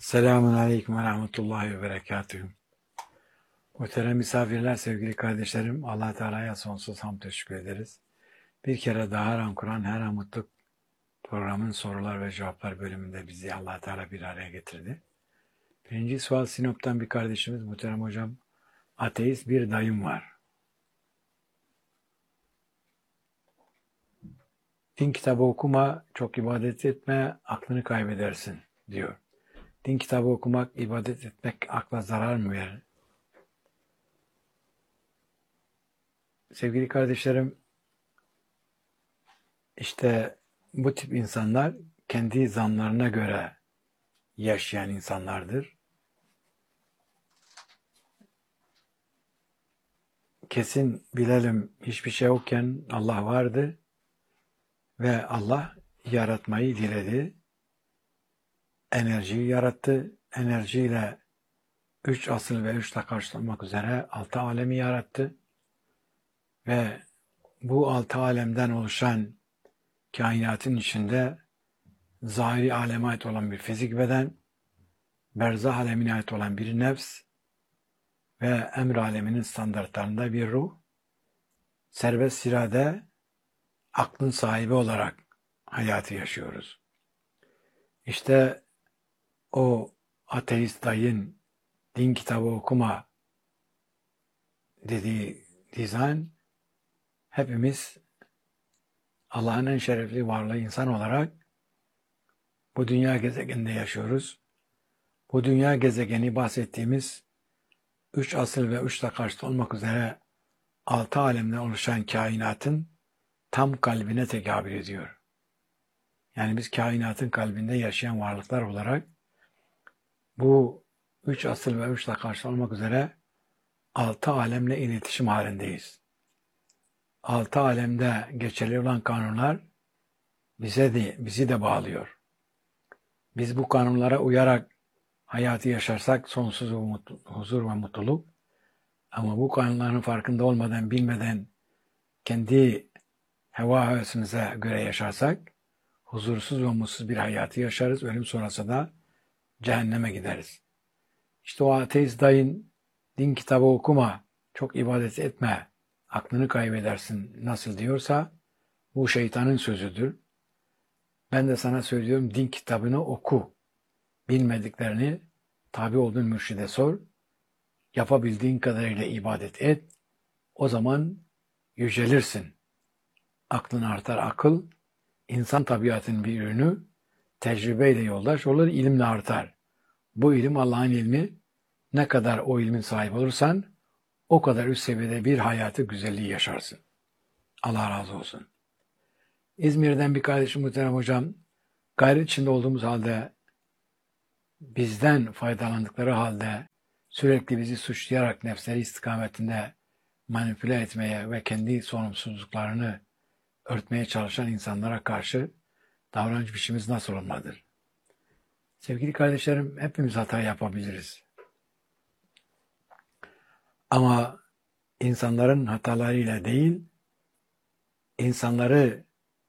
Selamun Aleyküm ve Rahmetullahi ve Berekatühü. Muhterem misafirler, sevgili kardeşlerim, Allah Teala'ya sonsuz hamd teşekkür ederiz. Bir kere daha Her An Kur'an, Her An Mutluluk programının sorular ve cevaplar bölümünde bizi Allah Teala bir araya getirdi. Birinci sual Sinop'tan bir kardeşimiz, muhterem hocam, ateist bir dayım var. Din kitabı okuma, çok ibadet etme, aklını kaybedersin diyor. Din kitabı okumak, ibadet etmek akla zarar mı verir? Sevgili kardeşlerim, işte bu tip insanlar kendi zanlarına göre yaşayan insanlardır. Kesin bilelim, hiçbir şey yokken Allah vardı ve Allah yaratmayı diledi. Enerjiyi yarattı. Enerjiyle 3 asıl ve 3 takarç olmak üzere 6 alemi yarattı. Ve bu 6 alemden oluşan kainatın içinde zahiri aleme ait olan bir fizik beden, berzah alemine ait olan bir nefs ve emr aleminin standartlarında bir ruh, serbest irade, aklın sahibi olarak hayatı yaşıyoruz. İşte o ateist dayın din kitabı okuma dediği dizayn, hepimiz Allah'ın en şerefli varlığı insan olarak bu dünya gezegeninde yaşıyoruz. Bu dünya gezegeni bahsettiğimiz 3 asıl ve 3 takarçlı olmak üzere 6 alemden oluşan kainatın tam kalbine tekabül ediyor. Yani biz kainatın kalbinde yaşayan varlıklar olarak bu 3 asıl ve 3 takarçlı olmak üzere 6 alemle iletişim halindeyiz. 6 alemde geçerli olan kanunlar bizi de bağlıyor. Biz bu kanunlara uyarak hayatı yaşarsak sonsuz huzur ve mutluluk. Ama bu kanunların farkında olmadan, bilmeden kendi heva hevesimize göre yaşarsak huzursuz ve mutsuz bir hayatı yaşarız. Ölüm sonrası da cehenneme gideriz. İşte o ateist dayın din kitabı okuma, çok ibadet etme, aklını kaybedersin nasıl diyorsa bu şeytanın sözüdür. Ben de sana söylüyorum, din kitabını oku. Bilmediklerini tabi olduğun mürşide sor. Yapabildiğin kadarıyla ibadet et. O zaman yücelirsin. Aklın artar, akıl, insan tabiatının bir ürünü, tecrübeyle yoldaş olur, ilimle artar. Bu ilim Allah'ın ilmi. Ne kadar o ilmin sahibi olursan, o kadar üst seviyede bir hayatı güzelliği yaşarsın. Allah razı olsun. İzmir'den bir kardeşim, muhterem hocam, gayret içinde olduğumuz halde, bizden faydalandıkları halde, sürekli bizi suçlayarak nefsleri istikametinde manipüle etmeye ve kendi sorumsuzluklarını örtmeye çalışan insanlara karşı davranış biçimimiz nasıl olmalıdır? Sevgili kardeşlerim, hepimiz hata yapabiliriz. Ama insanların hatalarıyla değil, insanları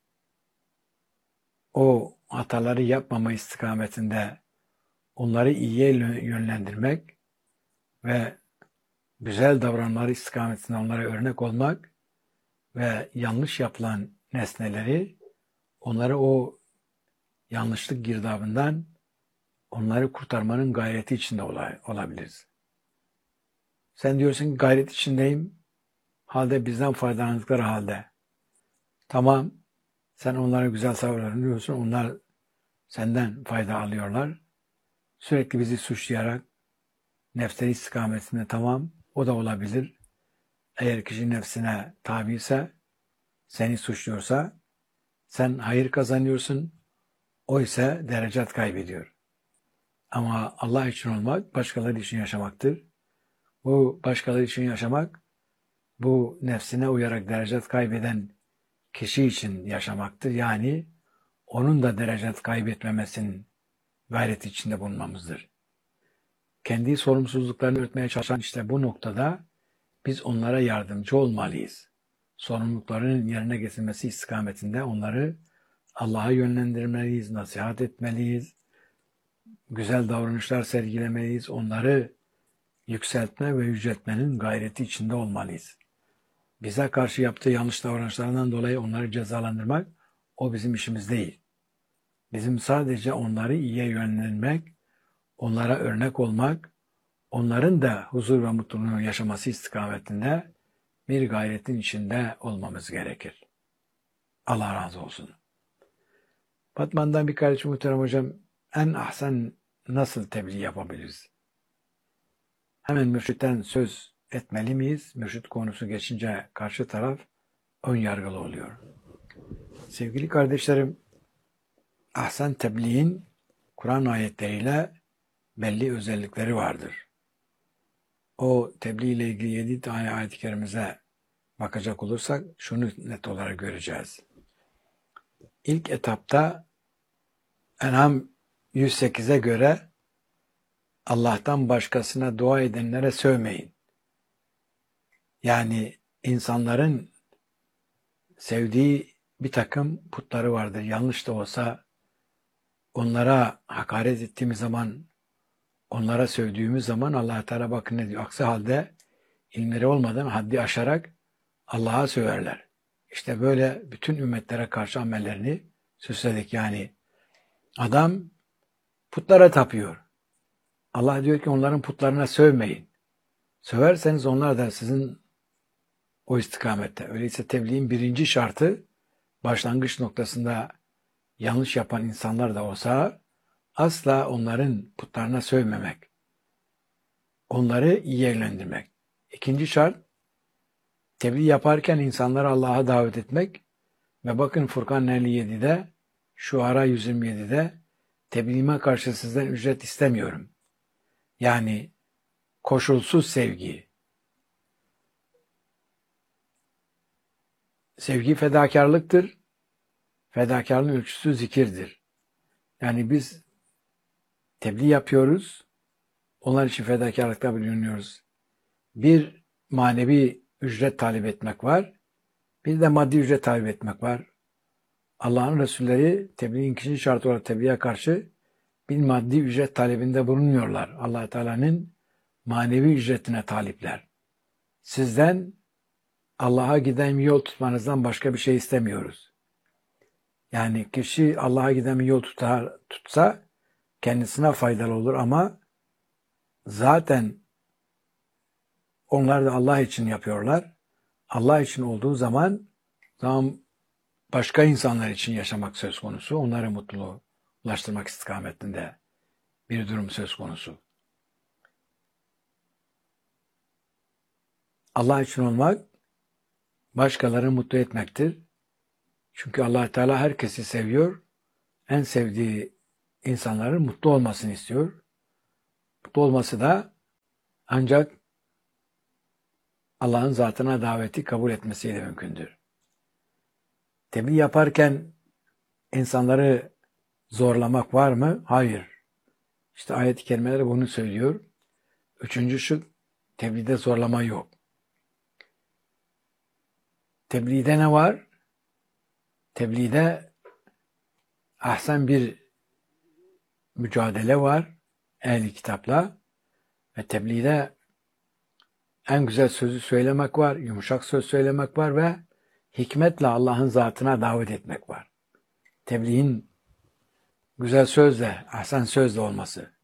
o hataları yapmama istikametinde onları iyiye yönlendirmek ve güzel davranmaları istikametinde onlara örnek olmak ve yanlış yapılan nesneleri, onları o yanlışlık girdabından onları kurtarmanın gayreti içinde olabiliriz. Sen diyorsun ki gayret içindeyim, halde bizden faydalandıkları halde. Tamam, sen onlara güzel davranıyorsun, onlar senden fayda alıyorlar. Sürekli bizi suçlayarak nefsleri istikametinde, tamam, o da olabilir. Eğer kişi nefsine tabi ise, seni suçluyorsa, sen hayır kazanıyorsun, o ise derecat kaybediyor. Ama Allah için olmak, başkaları için yaşamaktır. Bu başkaları için yaşamak, bu nefsine uyarak derecat kaybeden kişi için yaşamaktır. Yani onun da derecat kaybetmemesinin gayreti içinde bulunmamızdır. Kendi sorumsuzluklarını örtmeye çalışan işte bu noktada biz onlara yardımcı olmalıyız. Sorumluluklarının yerine getirilmesi istikametinde onları Allah'a yönlendirmeliyiz, nasihat etmeliyiz. güzel davranışlar sergilemeliyiz. Onları yükseltme ve yüceltmenin gayreti içinde olmalıyız. Bize karşı yaptığı yanlış davranışlarından dolayı onları cezalandırmak, o bizim işimiz değil. Bizim sadece onları iyiye yönlendirmek, onlara örnek olmak, onların da huzur ve mutluluğunu yaşaması istikametinde bir gayretin içinde olmamız gerekir. Allah razı olsun. Batman'dan bir kardeşim muhterem hocam, en ahsen nasıl tebliğ yapabiliriz? Hemen mürşitten söz etmeli miyiz? Mürşit konusu geçince karşı taraf ön yargılı oluyor. Sevgili kardeşlerim, ahsen tebliğin Kur'an ayetleriyle belli özellikleri vardır. O tebliğ ile ilgili 7 tane ayet-i kerimize bakacak olursak şunu net olarak göreceğiz. İlk etapta En'am 108'e göre Allah'tan başkasına dua edenlere sövmeyin. Yani insanların sevdiği bir takım putları vardır. Yanlış da olsa onlara hakaret ettiğimiz zaman, onlara sövdüğümüz zaman Allah Teala bakın ne diyor. Aksi halde ilmleri olmadan haddi aşarak Allah'a söverler. İşte böyle bütün ümmetlere karşı amellerini süsledik. Yani adam putlara tapıyor. Allah diyor ki onların putlarına sövmeyin. Söverseniz onlar da sizin o istikamette. Öyleyse tebliğin birinci şartı başlangıç noktasında yanlış yapan insanlar da olsa asla onların putlarına sövmemek. Onları iyi yönlendirmek. İkinci şart tebliğ yaparken insanları Allah'a davet etmek ve bakın Furkan 57'de, Şuara 127'de tebliğime karşı sizden ücret istemiyorum. Yani koşulsuz sevgi. Sevgi fedakarlıktır. Fedakarlığın ölçüsü zikirdir. Yani biz tebliğ yapıyoruz. Onlar için fedakarlıkta bulunuyoruz. Bir manevi ücret talep etmek var. Bir de maddi ücret talep etmek var. Allah'ın Resulleri tebliğin ikinci şartı olarak tebliğe karşı bir maddi ücret talebinde bulunmuyorlar. Allah Teala'nın manevi ücretine talipler. Sizden Allah'a giden bir yol tutmanızdan başka bir şey istemiyoruz. Yani kişi Allah'a giden bir yol tutsa kendisine faydalı olur ama zaten onlar da Allah için yapıyorlar. Allah için olduğu zaman başka insanlar için yaşamak söz konusu. Onlara mutluluğu ulaştırmak istikametinde bir durum söz konusu. Allah için olmak başkalarını mutlu etmektir. Çünkü Allah Teala herkesi seviyor. En sevdiği insanların mutlu olmasını istiyor. Mutlu olması da ancak Allah'ın zatına daveti kabul etmesiyle mümkündür. Tebliğ yaparken insanları zorlamak var mı? Hayır. İşte ayet-i kerimeler bunu söylüyor. Üçüncü şu, tebliğde zorlama yok. Tebliğde ne var? Tebliğde ahsen bir mücadele var ehli kitapla ve tebliğde en güzel sözü söylemek var, yumuşak söz söylemek var ve hikmetle Allah'ın zatına davet etmek var. Tebliğin güzel sözle, ahsen sözle olması.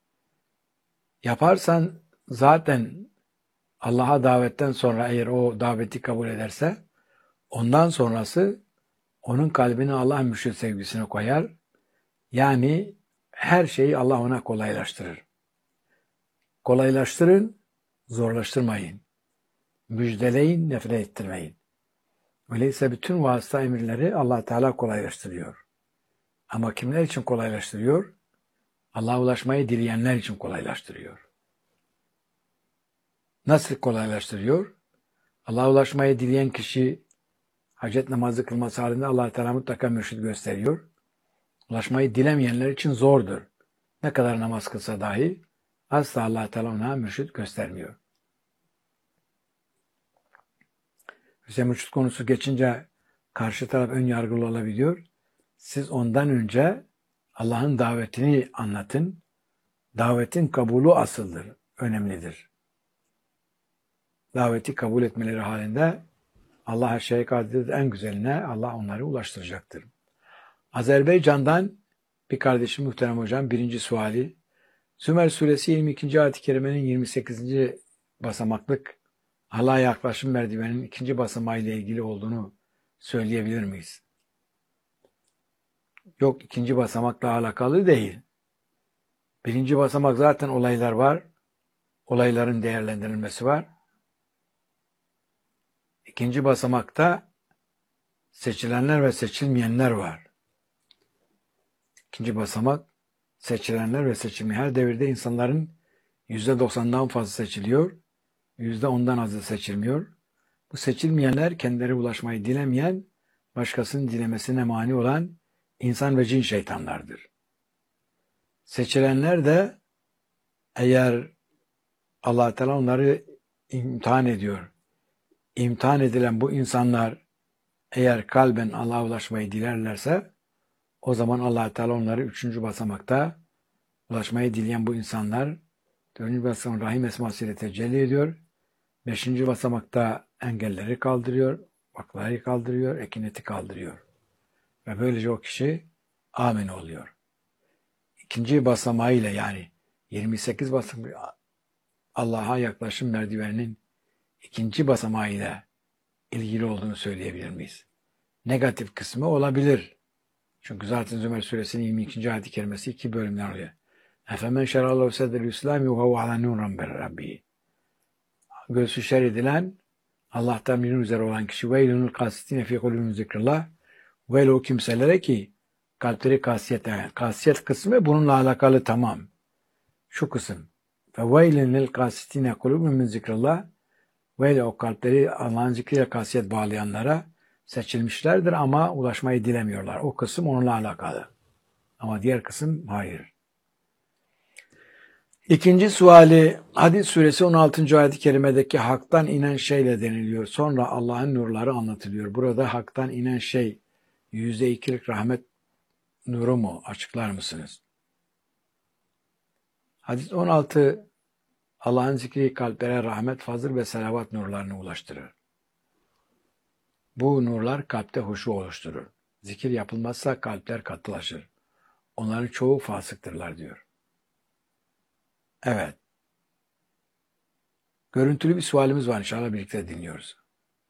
Yaparsan zaten Allah'a davetten sonra eğer o daveti kabul ederse ondan sonrası onun kalbine Allah mürşid sevgisini koyar. Yani her şeyi Allah ona kolaylaştırır. Kolaylaştırın, zorlaştırmayın. Müjdeleyin, nefret ettirmeyin. Öyleyse bütün vasıta emirleri Allah Teala kolaylaştırıyor. Ama kimler için kolaylaştırıyor? Allah'a ulaşmayı dileyenler için kolaylaştırıyor. Nasıl kolaylaştırıyor? Allah'a ulaşmayı dileyen kişi hacet namazı kılması halinde Allah Teala mutlaka mürşid gösteriyor. Ulaşmayı dilemeyenler için zordur. Ne kadar namaz kılsa dahi asla Allah Teala ona mürşid göstermiyor. Hüseyin mürşid konusu geçince karşı taraf ön yargılı olabiliyor. Siz ondan önce Allah'ın davetini anlatın. Davetin kabulü asıldır, önemlidir. Daveti kabul etmeleri halinde Allah her şeye kadirdir, en güzeline Allah onları ulaştıracaktır. Azerbaycan'dan bir kardeşim muhterem hocam birinci suali. Sümer suresi 22. ayet-i kerimenin 28. basamaklık Allah'a yaklaşım merdiveninin ikinci basamağı ile ilgili olduğunu söyleyebilir miyiz? Yok, ikinci basamakla alakalı değil. Birinci basamak zaten olaylar var. Olayların değerlendirilmesi var. İkinci basamakta seçilenler ve seçilmeyenler var. İkinci basamak seçilenler ve seçilmeyenler. Her devirde insanların %90'dan fazla seçiliyor. %10'dan azı seçilmiyor. Bu seçilmeyenler kendileri ulaşmayı dilemeyen, başkasının dilemesine mani olan insan ve cin şeytanlardır. Seçilenler de eğer Allah Teala onları imtihan ediyor. İmtihan edilen bu insanlar eğer kalben Allah'a ulaşmayı dilerlerse o zaman Allah Teala onları 3. basamakta ulaşmayı dileyen bu insanlar 4. basamak Rahim esmasıyla tecelli ediyor. 5. basamakta engelleri kaldırıyor, bakları kaldırıyor, ekineti kaldırıyor. Ve böylece o kişi amin oluyor. İkinci basamağıyla yani 28 basamak Allah'a yaklaşım merdiveninin ikinci basamağıyla ilgili olduğunu söyleyebilir miyiz? Negatif kısmı olabilir. Çünkü zaten Zümer suresinin 22. ayet-i kerimesi 2 bölümden oluyor. Efemen şerallahu sedrül İslami ve huve ala nuran bir Rabbi. Göğsü şer edilen, Allah'tan bir üzere olan kişi veylünül kasitine fi kulünün zikrillah. Veyle o kimselere ki kalpleri kasiyet, evet. Kasiyet kısmı bununla alakalı tamam. Şu kısım. Ve veylünül kasitine kulünün zikrillah. Veyle o kalpleri Allah'ın zikriyle kasiyet bağlayanlara seçilmişlerdir ama ulaşmayı dilemiyorlar. O kısım onunla alakalı. Ama diğer kısım hayır. İkinci suali Hadid suresi 16. ayet-i kerimedeki haktan inen şeyle deniliyor. Sonra Allah'ın nurları anlatılıyor. Burada haktan inen şey %2'lik rahmet nuru mu? Açıklar mısınız? Hadis 16 Allah'ın zikri kalplere rahmet, fazıl ve selavat nurlarını ulaştırır. Bu nurlar kalpte huşu oluşturur. Zikir yapılmazsa kalpler katılaşır. Onların çoğu fasıktırlar diyor. Evet. Görüntülü bir sualimiz var. İnşallah birlikte dinliyoruz.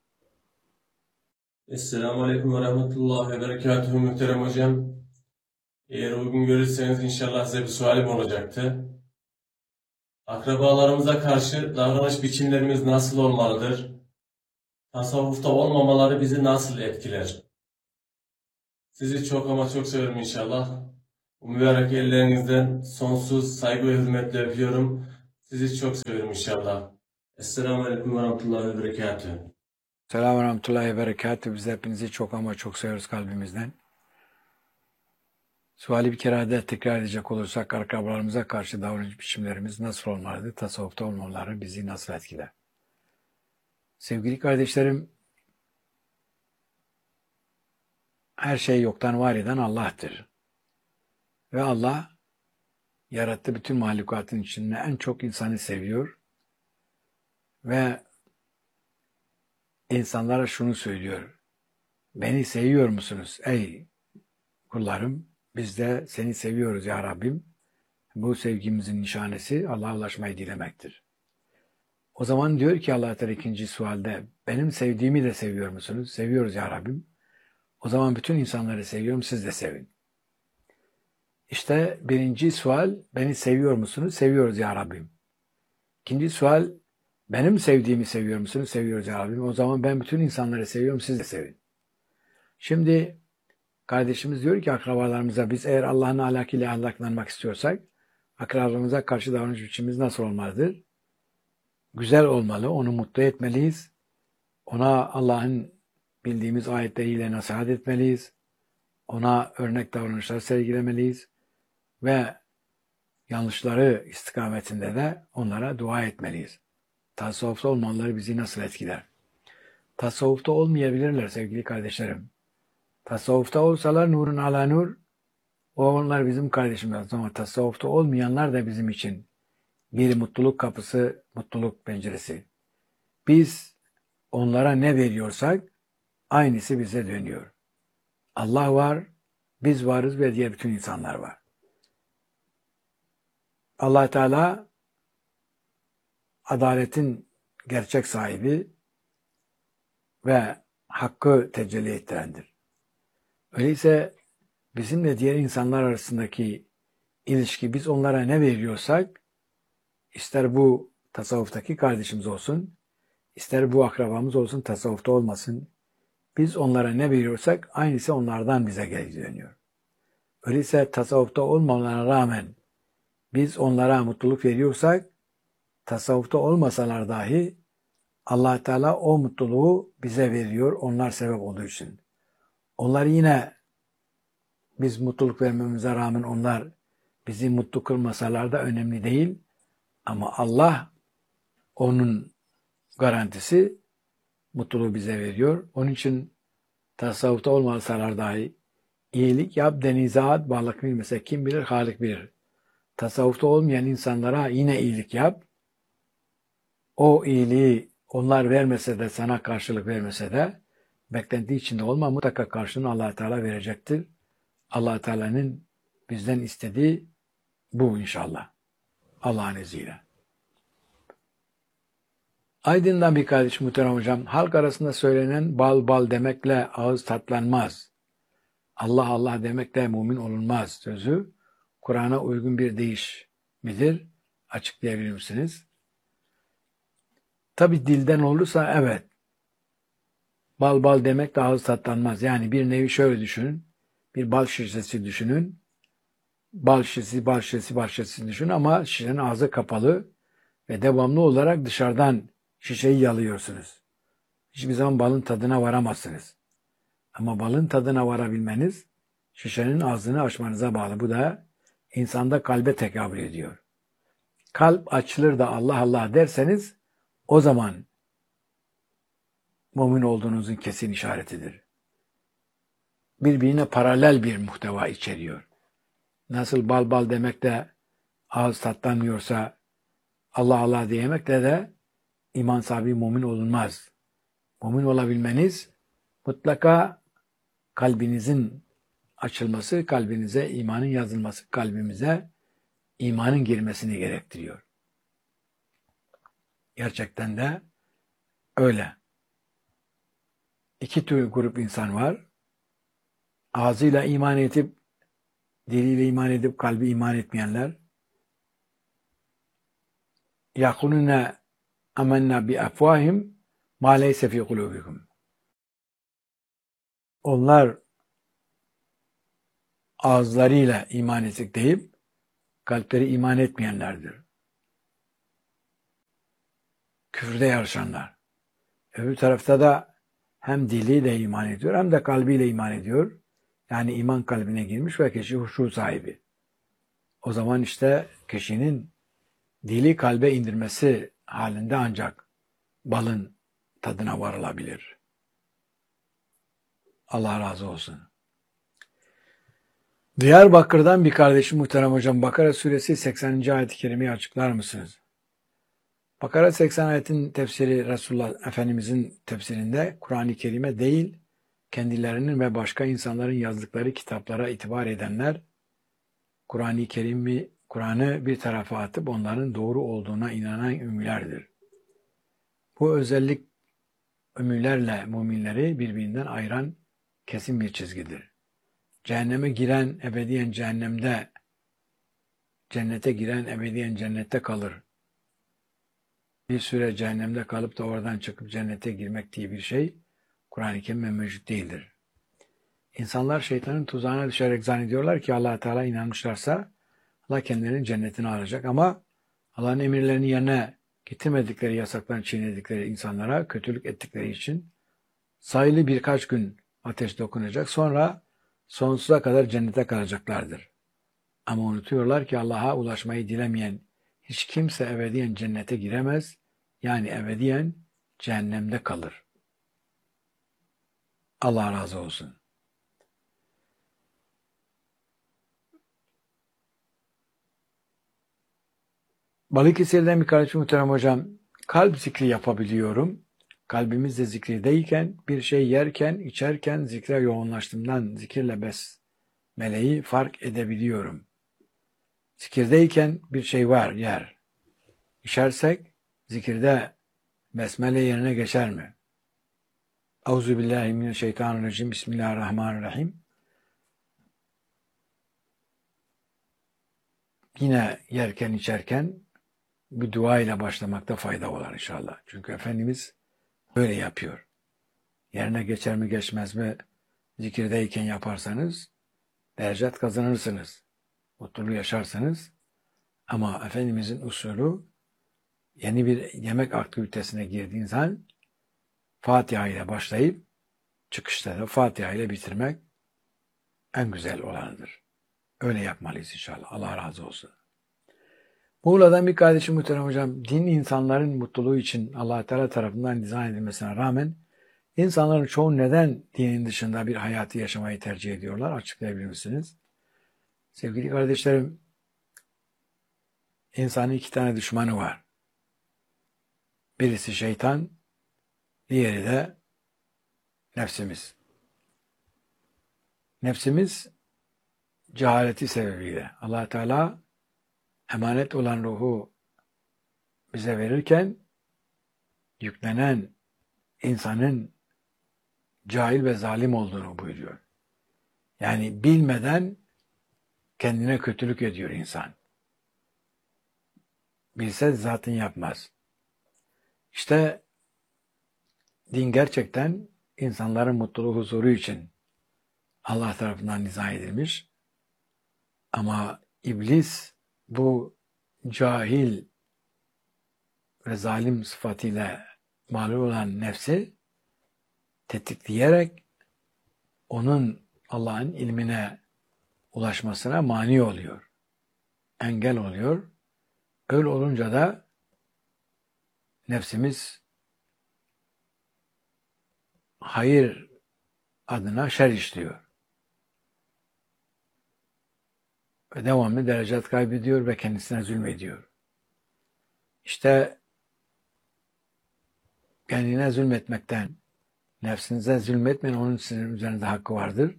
Esselamu Aleyküm ve Rahmetullahi ve Berekatuhu muhterem hocam. Eğer uygun görürseniz inşallah size bir sualim olacaktı. Akrabalarımıza karşı davranış biçimlerimiz nasıl olmalıdır? Tasavvufta olmamaları bizi nasıl etkiler? Sizi çok ama çok seviyorum inşallah. Bu mübarek ellerinizden sonsuz saygı ve hürmetle öpüyorum. Sizi çok seviyorum inşallah. Esselamu Aleyküm ve Rahmetullahi ve Berekatuhu. Selamun Rahmetullahi ve Berekatuhu. Biz hepinizi çok ama çok seviyoruz kalbimizden. Suali bir kere de tekrar edecek olursak akrabalarımıza karşı davranış biçimlerimiz nasıl olmalıdır? Tasavvufta olmaları bizi nasıl etkiler? Sevgili kardeşlerim, her şeyi yoktan var eden Allah'tır. Ve Allah yarattığı bütün mahlukatın içinde en çok insanı seviyor. Ve insanlara şunu söylüyor. Beni seviyor musunuz ey kullarım? Biz de seni seviyoruz ya Rabbim. Bu sevgimizin nişanesi Allah'a ulaşmayı dilemektir. O zaman diyor ki Allah Teala ikinci sualde benim sevdiğimi de seviyor musunuz? Seviyoruz ya Rabbim. O zaman bütün insanları seviyorum, siz de sevin. İşte birinci sual beni seviyor musunuz? Seviyoruz ya Rabbim. İkinci sual benim sevdiğimi seviyor musunuz? Seviyoruz ya Rabbim. O zaman ben bütün insanları seviyorum, siz de sevin. Şimdi kardeşimiz diyor ki akrabalarımıza biz eğer Allah'ın ahlakıyla ahlaklanmak istiyorsak akrabalarımıza karşı davranış biçimimiz nasıl olmalıdır? Güzel olmalı, onu mutlu etmeliyiz. Ona Allah'ın bildiğimiz ayetleriyle nasihat etmeliyiz. Ona örnek davranışlar sergilemeliyiz. Ve yanlışları istikametinde de onlara dua etmeliyiz. Tasavvufta olmaları bizi nasıl etkiler? Tasavvufta olmayabilirler sevgili kardeşlerim. Tasavvufta olsalar nurun ala nur, Onlar bizim kardeşimiz ama tasavvufta olmayanlar da bizim için bir mutluluk kapısı, mutluluk penceresi. Biz onlara ne veriyorsak aynısı bize dönüyor. Allah var, biz varız ve diğer bütün insanlar var. Allah Teala adaletin gerçek sahibi ve hakkı tecelli ettirendir. Öyleyse bizimle diğer insanlar arasındaki ilişki, biz onlara ne veriyorsak, ister bu tasavvuftaki kardeşimiz olsun, ister bu akrabamız olsun, tasavvufta olmasın, biz onlara ne veriyorsak aynısı onlardan bize geri dönüyor. Öyleyse tasavvufta olmamalarına rağmen biz onlara mutluluk veriyorsak, tasavvufta olmasalar dahi Allah Teala o mutluluğu bize veriyor, onlar sebep olduğu için. Onlar yine biz mutluluk vermemize rağmen onlar bizi mutlu kılmasalar da önemli değil. Ama Allah onun garantisi mutluluğu bize veriyor. Onun için tasavvufta olmasalar dahi iyilik yap, denize at, balık bilmese kim bilir, Halik bilir. Tasavvufta olmayan insanlara yine iyilik yap. O iyiliği onlar vermese de, sana karşılık vermese de, beklenti içinde olma, mutlaka karşılığını Allah Teala verecektir. Allah Teala'nın bizden istediği bu inşallah. Allah'ın izniyle. Aydın'dan bir kardeş muhterem hocam, halk arasında söylenen bal bal demekle ağız tatlanmaz. Allah Allah demekle mümin olunmaz sözü Kur'an'a uygun bir deyiş midir? Açıklayabilir misiniz? Tabi dilden olursa evet. Bal bal demekle ağız tatlanmaz. Yani bir nevi şöyle düşünün. Bir bal şişesi düşünün. Bal şişesi düşünün ama şişenin ağzı kapalı ve devamlı olarak dışarıdan şişeyi yalıyorsunuz. Hiçbir zaman balın tadına varamazsınız. Ama balın tadına varabilmeniz şişenin ağzını açmanıza bağlı. Bu da insanda kalbe tekabül ediyor. Kalp açılır da Allah Allah derseniz o zaman mümin olduğunuzun kesin işaretidir. Birbirine paralel bir muhteva içeriyor. Nasıl bal bal demekle ağız tatlanmıyorsa Allah Allah diyemekle de iman sahibi mümin olunmaz. Mümin olabilmeniz mutlaka kalbinizin açılması, kalbinize imanın yazılması, kalbimize imanın girmesini gerektiriyor. Gerçekten de öyle. İki tür grup insan var. Ağzıyla iman edip, diliyle iman edip, kalbi iman etmeyenler. يَقُلُونَ اَمَنَّا بِأَفْوَاهِمْ مَا لَيْسَ فِي قُلُوبِكُمْ. Onlar ağızlarıyla iman ettik deyip, kalpleri iman etmeyenlerdir. Küfürde yarışanlar. Öbür tarafta da hem diliyle iman ediyor hem de kalbiyle iman ediyor. Yani iman kalbine girmiş ve kişi huşu sahibi. O zaman işte kişinin dili kalbe indirmesi halinde ancak balın tadına varılabilir. Allah razı olsun. Diyarbakır'dan bir kardeşim muhterem hocam, Bakara suresi 80. ayet-i kerimeyi açıklar mısınız? Bakara 80 ayetin tefsiri Resulullah Efendimizin tefsirinde Kur'an-ı Kerim'e değil, kendilerinin ve başka insanların yazdıkları kitaplara itibar edenler, Kur'an'ı bir tarafa atıp onların doğru olduğuna inanan ümmilerdir. Bu özellik ümmilerle müminleri birbirinden ayıran kesin bir çizgidir. Cehenneme giren ebediyen cehennemde, cennete giren ebediyen cennette kalır. Bir süre cehennemde kalıp da oradan çıkıp cennete girmek diye bir şey Kur'an-ı Kerim'de mevcut değildir. İnsanlar şeytanın tuzağına düşerek zannediyorlar ki Allah Teala inanmışlarsa Allah kendilerinin cennetini alacak ama Allah'ın emirlerini yerine getirmedikleri, yasaklarını çiğnedikleri insanlara kötülük ettikleri için sayılı birkaç gün ateş dokunacak, sonra sonsuza kadar cennete kalacaklardır. Ama unutuyorlar ki Allah'a ulaşmayı dilemeyen hiç kimse ebediyen cennete giremez, yani ebediyen cehennemde kalır. Allah razı olsun. Balıkesir'den bir kardeşim muhterem hocam, kalp zikri yapabiliyorum. Kalbimizde zikrideyken, bir şey yerken, içerken zikre yoğunlaştığımdan zikirle besmeleyi fark edebiliyorum. Zikirdeyken bir şey var, yer. İçersek zikirde besmele yerine geçer mi? Euzubillahimineşşeytanirracim. Bismillahirrahmanirrahim. Yine yerken içerken bir dua ile başlamakta fayda var inşallah. Çünkü Efendimiz böyle yapıyor. Yerine geçer mi geçmez mi zikirdeyken yaparsanız derecat kazanırsınız. Mutluluğu yaşarsınız. Ama Efendimizin usulü yeni bir yemek aktivitesine girdiğin zaman Fatiha ile başlayıp çıkışta da Fatiha ile bitirmek en güzel olanıdır. Öyle yapmalıyız inşallah. Allah razı olsun. Muğla'dan bir kardeşim muhterem hocam, din insanların mutluluğu için Allah Teala tarafından dizayn edilmesine rağmen insanların çoğu neden dinin dışında bir hayatı yaşamayı tercih ediyorlar? Açıklayabilir misiniz? Sevgili kardeşlerim, insanın iki tane düşmanı var. Birisi şeytan, diğeri de nefsimiz. Nefsimiz cehaleti sebebiyle Allah Teala emanet olan ruhu bize verirken yüklenen insanın cahil ve zalim olduğunu buyuruyor. Yani bilmeden kendine kötülük ediyor insan. Bilse zaten yapmaz. İşte din gerçekten insanların mutluluğu, huzuru için Allah tarafından dizayn edilmiş. Ama iblis bu cahil ve zalim sıfatıyla mağlup olan nefsi tetikleyerek onun Allah'ın ilmine ulaşmasına mani oluyor. Engel oluyor. Öyle olunca da nefsimiz hayır adına şer işliyor. Ve devamlı derecat kaybediyor ve kendisine zulmediyor. İşte kendine zulmetmekten, nefsinize zulmetmeyin, onun sizin üzerinde hakkı vardır.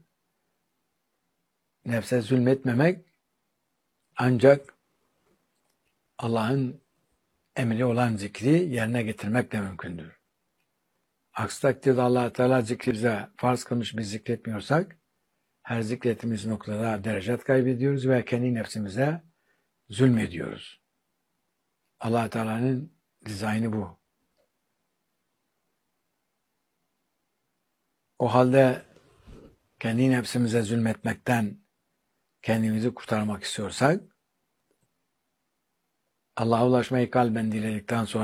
Nefse zulmetmemek ancak Allah'ın emri olan zikri yerine getirmekle mümkündür. Aksi takdirde Allah Teala zikri bize farz kılmış, biz zikretmiyorsak her zikrettiğimiz noktada derecat kaybediyoruz ve kendi nefsimize zulmediyoruz. Allah Teala'nın dizaynı bu. O halde kendi nefsimize zulmetmekten kendimizi kurtarmak istiyorsak Allah'a ulaşmayı kalben diledikten sonra